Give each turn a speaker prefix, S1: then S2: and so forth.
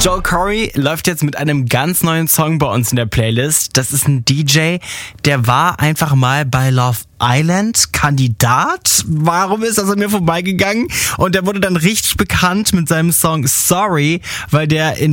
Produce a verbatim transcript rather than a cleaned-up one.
S1: Joel Corry läuft jetzt mit einem ganz neuen Song bei uns in der Playlist. Das ist ein D J, der war einfach mal bei Love Island Kandidat. Warum ist das an mir vorbeigegangen? Und der wurde dann richtig bekannt mit seinem Song Sorry, weil der in